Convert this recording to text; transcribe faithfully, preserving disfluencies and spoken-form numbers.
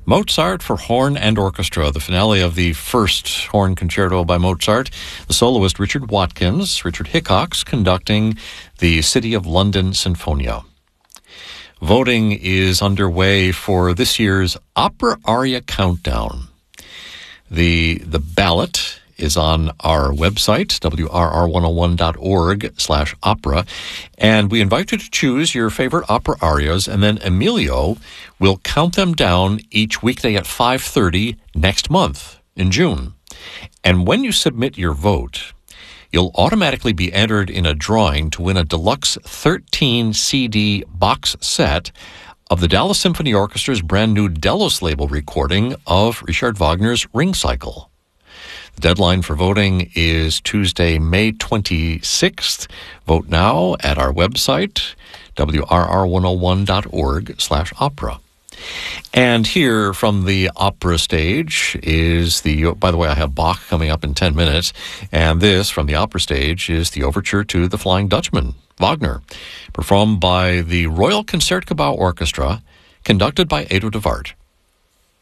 Mozart for horn and orchestra, the finale of the first horn concerto by Mozart. The soloist Richard Watkins, Richard Hickox, conducting the City of London Sinfonia. Voting is underway for this year's Opera Aria Countdown. The, the ballot is on our website, W R R one oh one dot org slash opera, and we invite you to choose your favorite opera arias, and then Emilio will count them down each weekday at five thirty next month in June. And when you submit your vote, you'll automatically be entered in a drawing to win a deluxe thirteen C D box set of the Dallas Symphony Orchestra's brand new Delos label recording of Richard Wagner's Ring Cycle. The deadline for voting is Tuesday, May twenty-sixth. Vote now at our website, W R R one oh one dot org slash opera. And here from the opera stage is the, by the way, I have Bach coming up in ten minutes, and this from the opera stage is the overture to The Flying Dutchman, Wagner, performed by the Royal Concertgebouw Orchestra, conducted by Edo de Waard.